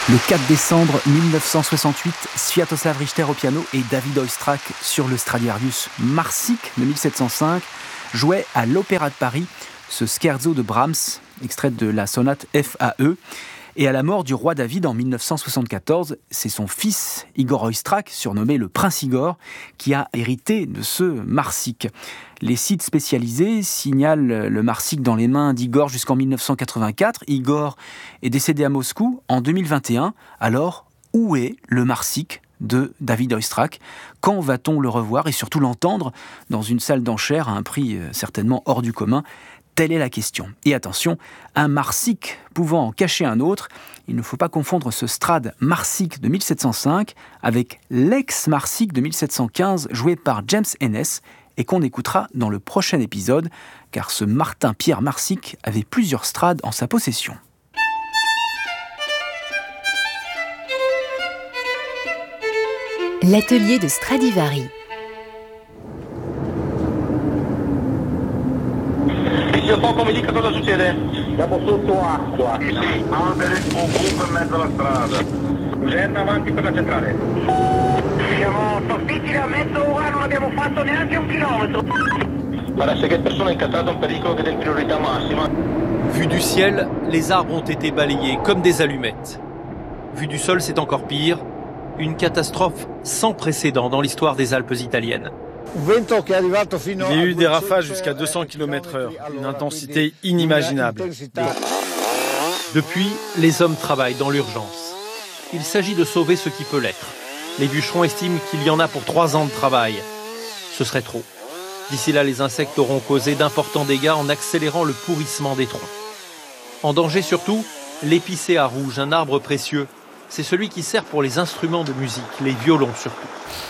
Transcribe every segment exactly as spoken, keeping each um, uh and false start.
Le quatre décembre mille neuf cent soixante-huit, Sviatoslav Richter au piano et David Oistrakh sur le Stradivarius Marsic de mille sept cent cinq jouaient à l'Opéra de Paris ce scherzo de Brahms, extrait de la sonate F A E. Et à la mort du roi David en mille neuf cent soixante-quatorze, c'est son fils Igor Oistrakh, surnommé le Prince Igor, qui a hérité de ce Marsic. Les sites spécialisés signalent le Marsic dans les mains d'Igor jusqu'en mille neuf cent quatre-vingt-quatre. Igor est décédé à Moscou en deux mille vingt et un. Alors, où est le Marsic de David Oistrakh? Quand va-t-on le revoir et surtout l'entendre dans une salle d'enchères à un prix certainement hors du commun? Telle est la question. Et attention, un Marsic pouvant en cacher un autre, il ne faut pas confondre ce Strad Marsic de mille sept cent cinq avec l'ex-Marsic de mille sept cent quinze joué par James Ennis et qu'on écoutera dans le prochain épisode, car ce Martin-Pierre Marsic avait plusieurs Strades en sa possession. L'atelier de Stradivari. Zio Poco, mi dica cosa succede? Siamo sotto acqua. Sì, sì, alberi ovunque in mezzo alla strada. Lucerna avanti per la centrale. Siamo soffritti da mezzo ora, non abbiamo fatto neanche un chilometro. Parece che persone incastrate un pericolo che è in priorità massima. Vu du ciel, les arbres ont été balayés comme des allumettes. Vu du sol, c'est encore pire. Une catastrophe sans précédent dans l'histoire des Alpes italiennes. Il y a eu des rafales jusqu'à deux cents kilomètres heure, une intensité inimaginable. Depuis, les hommes travaillent dans l'urgence. Il s'agit de sauver ce qui peut l'être. Les bûcherons estiment qu'il y en a pour trois ans de travail. Ce serait trop. D'ici là, les insectes auront causé d'importants dégâts en accélérant le pourrissement des troncs. En danger surtout, l'épicéa rouge, un arbre précieux. C'est celui qui sert pour les instruments de musique, les violons surtout.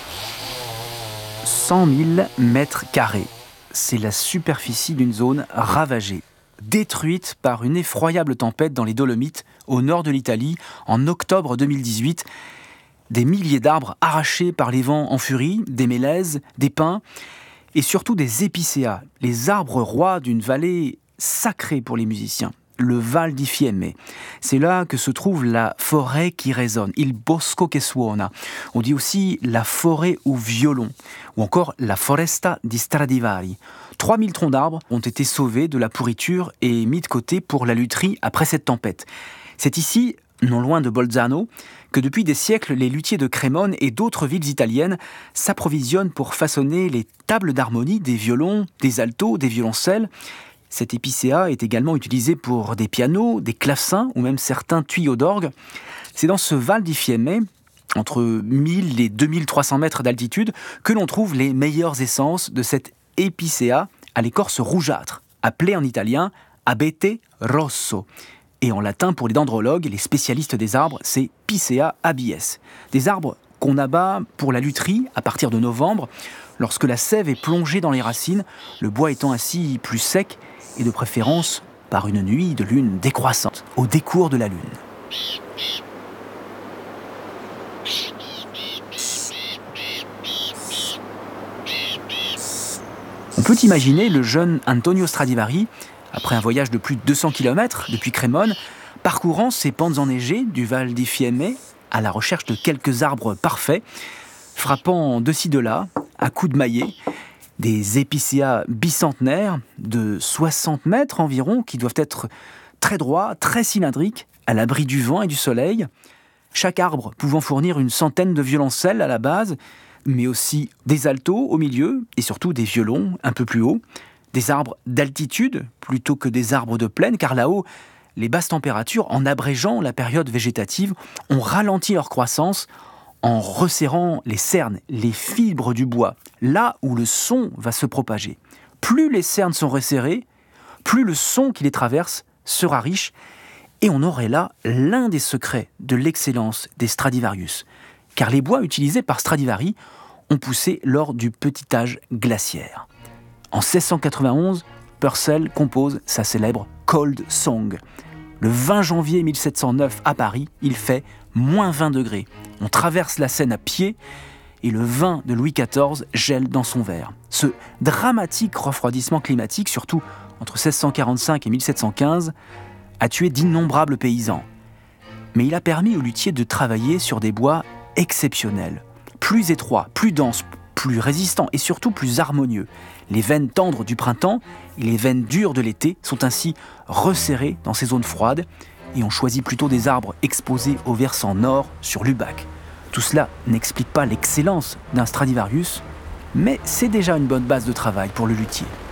cent mille mètres carrés. C'est la superficie d'une zone ravagée, détruite par une effroyable tempête dans les Dolomites, au nord de l'Italie, en octobre deux mille dix-huit. Des milliers d'arbres arrachés par les vents en furie, des mélèzes, des pins, et surtout des épicéas, les arbres rois d'une vallée sacrée pour les musiciens. Le Val di Fiemme. C'est là que se trouve la forêt qui résonne, il bosco che suona. On dit aussi la forêt au violon, ou encore la foresta di Stradivari. trois mille troncs d'arbres ont été sauvés de la pourriture et mis de côté pour la lutherie après cette tempête. C'est ici, non loin de Bolzano, que depuis des siècles, les luthiers de Crémone et d'autres villes italiennes s'approvisionnent pour façonner les tables d'harmonie des violons, des altos, des violoncelles. Cet épicéa est également utilisé pour des pianos, des clavecins ou même certains tuyaux d'orgue. C'est dans ce Val di Fiemme, entre mille et deux mille trois cents mètres d'altitude, que l'on trouve les meilleures essences de cet épicéa à l'écorce rougeâtre, appelé en italien abete rosso. Et en latin, pour les dendrologues et les spécialistes des arbres, c'est Picea abies. Des arbres qu'on abat pour la lutherie à partir de novembre, lorsque la sève est plongée dans les racines, le bois étant ainsi plus sec, et de préférence par une nuit de lune décroissante, au décours de la lune. On peut imaginer le jeune Antonio Stradivari, après un voyage de plus de deux cents kilomètres depuis Crémone, parcourant ces pentes enneigées du Val di Fiemme à la recherche de quelques arbres parfaits, frappant de ci de là, à coups de maillet, des épicéas bicentenaires de soixante mètres environ, qui doivent être très droits, très cylindriques, à l'abri du vent et du soleil. Chaque arbre pouvant fournir une centaine de violoncelles à la base, mais aussi des altos au milieu, et surtout des violons un peu plus haut. Des arbres d'altitude plutôt que des arbres de plaine, car là-haut, les basses températures, en abrégeant la période végétative, ont ralenti leur croissance en resserrant les cernes, les fibres du bois, là où le son va se propager. Plus les cernes sont resserrées, plus le son qui les traverse sera riche, et on aurait là l'un des secrets de l'excellence des Stradivarius, car les bois utilisés par Stradivari ont poussé lors du petit âge glaciaire. En seize cent quatre-vingt-onze, Purcell compose sa célèbre Cold Song. Le vingt janvier mille sept cent neuf à Paris, il fait moins vingt degrés. On traverse la Seine à pied et le vin de Louis quatorze gèle dans son verre. Ce dramatique refroidissement climatique, surtout entre seize cent quarante-cinq et mille sept cent quinze, a tué d'innombrables paysans. mais il a permis aux luthiers de travailler sur des bois exceptionnels, plus étroits, plus denses, plus résistants et surtout plus harmonieux. Les veines tendres du printemps et les veines dures de l'été sont ainsi resserrées dans ces zones froides et on choisit plutôt des arbres exposés au versant nord sur l'Ubac. Tout cela n'explique pas l'excellence d'un Stradivarius, mais c'est déjà une bonne base de travail pour le luthier.